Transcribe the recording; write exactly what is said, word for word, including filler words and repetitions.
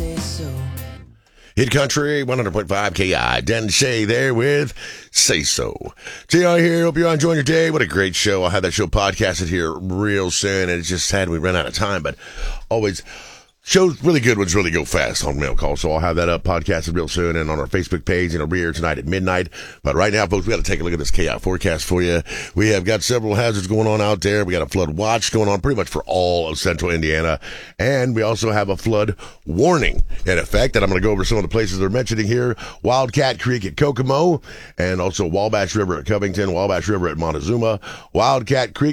say so. Hit Country, one hundred point five K I. Den Shay there with Say So. J R here. Hope you're enjoying your day. What a great show. I'll have that show podcasted here real soon. And it's just sad we ran out of time, but always... Shows really good ones really go fast on Mail Call, so I'll have that up podcasted real soon and on our Facebook page, and it'll be here tonight at midnight. But right now, folks, we got to take a look at this K I forecast for you. We have got several hazards going on out there. We got a flood watch going on pretty much for all of central Indiana, and we also have a flood warning in effect. And I'm going to go over some of the places they're mentioning here: Wildcat Creek at Kokomo, and also Wabash River at Covington, Wabash River at Montezuma, Wildcat Creek